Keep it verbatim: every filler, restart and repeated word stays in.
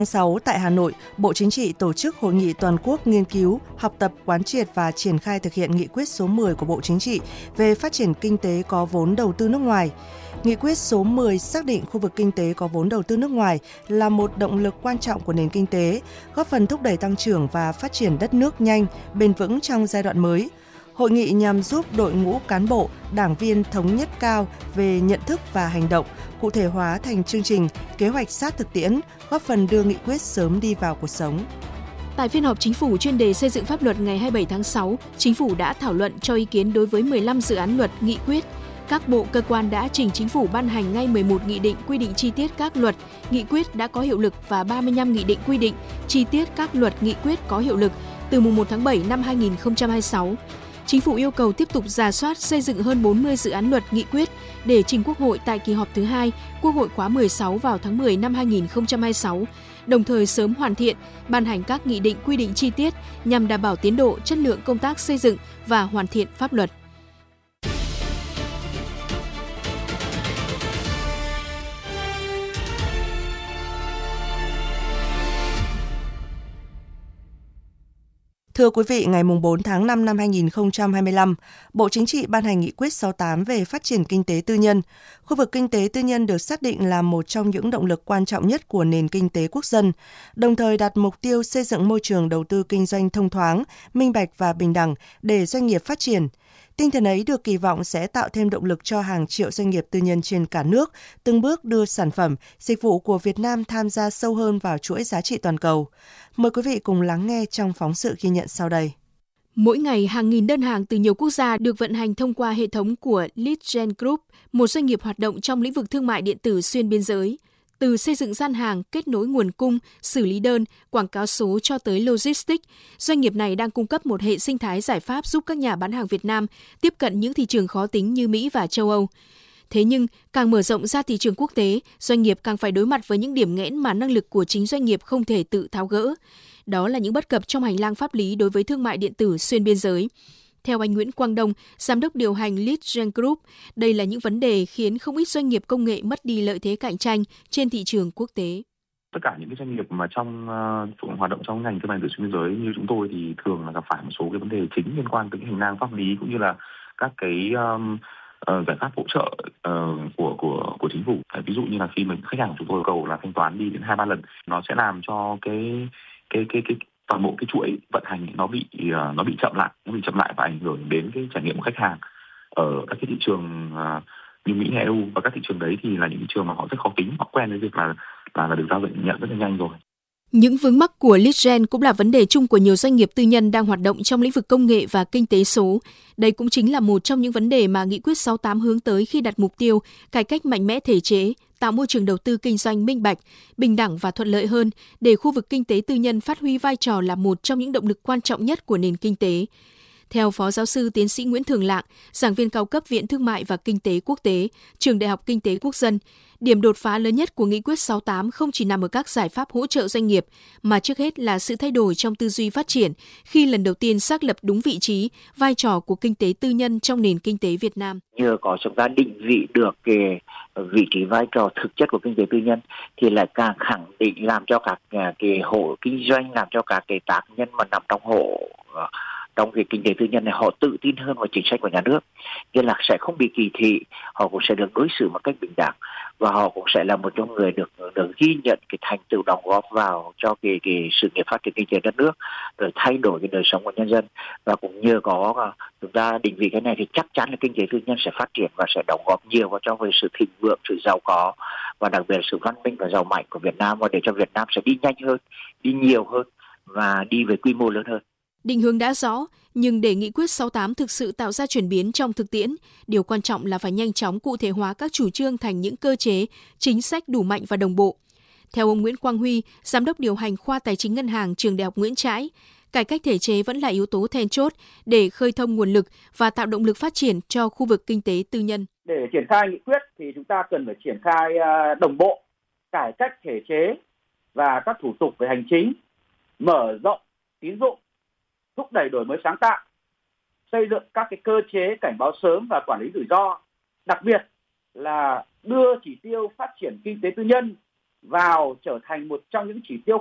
Tháng sáu tại Hà Nội, Bộ Chính trị tổ chức Hội nghị toàn quốc nghiên cứu, học tập, quán triệt và triển khai thực hiện nghị quyết số mười của Bộ Chính trị về phát triển kinh tế có vốn đầu tư nước ngoài. Nghị quyết số mười xác định khu vực kinh tế có vốn đầu tư nước ngoài là một động lực quan trọng của nền kinh tế, góp phần thúc đẩy tăng trưởng và phát triển đất nước nhanh, bền vững trong giai đoạn mới. Hội nghị nhằm giúp đội ngũ cán bộ, đảng viên thống nhất cao về nhận thức và hành động, cụ thể hóa thành chương trình, kế hoạch sát thực tiễn, góp phần đưa nghị quyết sớm đi vào cuộc sống. Tại phiên họp Chính phủ chuyên đề xây dựng pháp luật ngày hai mươi bảy tháng sáu, Chính phủ đã thảo luận cho ý kiến đối với mười lăm dự án luật, nghị quyết. Các bộ cơ quan đã trình Chính phủ ban hành ngay mười một nghị định quy định chi tiết các luật, nghị quyết đã có hiệu lực và ba mươi lăm nghị định quy định chi tiết các luật, nghị quyết có hiệu lực từ mùng một tháng bảy năm hai nghìn không trăm hai mươi sáu. Chính phủ yêu cầu tiếp tục rà soát xây dựng hơn bốn mươi dự án luật, nghị quyết để trình Quốc hội tại kỳ họp thứ hai, Quốc hội khóa mười sáu vào tháng mười năm hai nghìn không trăm hai mươi sáu, đồng thời sớm hoàn thiện, ban hành các nghị định quy định chi tiết nhằm đảm bảo tiến độ, chất lượng công tác xây dựng và hoàn thiện pháp luật. Thưa quý vị, ngày bốn tháng năm năm hai nghìn không trăm hai mươi lăm, Bộ Chính trị ban hành nghị quyết sáu mươi tám về phát triển kinh tế tư nhân. Khu vực kinh tế tư nhân được xác định là một trong những động lực quan trọng nhất của nền kinh tế quốc dân, đồng thời đặt mục tiêu xây dựng môi trường đầu tư kinh doanh thông thoáng, minh bạch và bình đẳng để doanh nghiệp phát triển. Tinh thần ấy được kỳ vọng sẽ tạo thêm động lực cho hàng triệu doanh nghiệp tư nhân trên cả nước, từng bước đưa sản phẩm, dịch vụ của Việt Nam tham gia sâu hơn vào chuỗi giá trị toàn cầu. Mời quý vị cùng lắng nghe trong phóng sự ghi nhận sau đây. Mỗi ngày, hàng nghìn đơn hàng từ nhiều quốc gia được vận hành thông qua hệ thống của Leadgen Group, một doanh nghiệp hoạt động trong lĩnh vực thương mại điện tử xuyên biên giới. Từ xây dựng gian hàng, kết nối nguồn cung, xử lý đơn, quảng cáo số cho tới logistics, doanh nghiệp này đang cung cấp một hệ sinh thái giải pháp giúp các nhà bán hàng Việt Nam tiếp cận những thị trường khó tính như Mỹ và châu Âu. Thế nhưng, càng mở rộng ra thị trường quốc tế, doanh nghiệp càng phải đối mặt với những điểm nghẽn mà năng lực của chính doanh nghiệp không thể tự tháo gỡ. Đó là những bất cập trong hành lang pháp lý đối với thương mại điện tử xuyên biên giới. Theo anh Nguyễn Quang Đông, Giám đốc điều hành Leadgen Group, đây là những vấn đề khiến không ít doanh nghiệp công nghệ mất đi lợi thế cạnh tranh trên thị trường quốc tế. Tất cả những cái doanh nghiệp mà trong uh, hoạt động trong ngành thương mại điện tử xuyên biên giới như chúng tôi thì thường là gặp phải một số cái vấn đề chính liên quan tới cái hành lang pháp lý cũng như là các cái um, uh, giải pháp hỗ trợ uh, của của của chính phủ. Ví dụ như là khi mình khách hàng chúng tôi yêu cầu là thanh toán đi đến hai ba lần, nó sẽ làm cho cái cái cái cái toàn bộ cái chuỗi vận hành nó bị uh, nó bị chậm lại, nó bị chậm lại và ảnh hưởng đến cái trải nghiệm của khách hàng ở các cái thị trường uh, như Mỹ hay e u, và các thị trường đấy thì là những thị trường mà họ rất khó tính, họ quen với việc là là, là được giao dịch nhận rất là nhanh rồi. Những vướng mắc của Leadgen cũng là vấn đề chung của nhiều doanh nghiệp tư nhân đang hoạt động trong lĩnh vực công nghệ và kinh tế số. Đây cũng chính là một trong những vấn đề mà Nghị quyết sáu mươi tám hướng tới khi đặt mục tiêu cải cách mạnh mẽ thể chế, tạo môi trường đầu tư kinh doanh minh bạch, bình đẳng và thuận lợi hơn để khu vực kinh tế tư nhân phát huy vai trò là một trong những động lực quan trọng nhất của nền kinh tế. Theo Phó Giáo sư Tiến sĩ Nguyễn Thường Lạng, giảng viên cao cấp Viện Thương mại và Kinh tế Quốc tế, Trường Đại học Kinh tế Quốc dân, điểm đột phá lớn nhất của Nghị quyết sáu mươi tám không chỉ nằm ở các giải pháp hỗ trợ doanh nghiệp, mà trước hết là sự thay đổi trong tư duy phát triển khi lần đầu tiên xác lập đúng vị trí, vai trò của kinh tế tư nhân trong nền kinh tế Việt Nam. Nhờ có chúng ta định vị được cái vị trí vai trò thực chất của kinh tế tư nhân thì lại càng khẳng định làm cho các cái hộ kinh doanh, làm cho các cái tác nhân mà nằm trong hộ trong cái kinh tế tư nhân này họ tự tin hơn vào chính sách của nhà nước, nghĩa là sẽ không bị kỳ thị, họ cũng sẽ được đối xử một cách bình đẳng và họ cũng sẽ là một trong người được được ghi nhận cái thành tựu đóng góp vào cho cái cái sự nghiệp phát triển kinh tế đất nước, rồi thay đổi cái đời sống của nhân dân. Và cũng nhờ có chúng ta định vị cái này thì chắc chắn là kinh tế tư nhân sẽ phát triển và sẽ đóng góp nhiều vào cho về sự thịnh vượng, sự giàu có và đặc biệt là sự văn minh và giàu mạnh của Việt Nam, và để cho Việt Nam sẽ đi nhanh hơn, đi nhiều hơn và đi với quy mô lớn hơn. Định hướng đã rõ, nhưng để Nghị quyết sáu mươi tám thực sự tạo ra chuyển biến trong thực tiễn, điều quan trọng là phải nhanh chóng cụ thể hóa các chủ trương thành những cơ chế, chính sách đủ mạnh và đồng bộ. Theo ông Nguyễn Quang Huy, Giám đốc điều hành khoa Tài chính Ngân hàng Trường Đại học Nguyễn Trãi, cải cách thể chế vẫn là yếu tố then chốt để khơi thông nguồn lực và tạo động lực phát triển cho khu vực kinh tế tư nhân. Để triển khai nghị quyết thì chúng ta cần phải triển khai đồng bộ, cải cách thể chế và các thủ tục về hành chính, mở rộng tín dụng, thúc đẩy đổi mới sáng tạo, xây dựng các cái cơ chế cảnh báo sớm và quản lý rủi ro, đặc biệt là đưa chỉ tiêu phát triển kinh tế tư nhân vào trở thành một trong những chỉ tiêu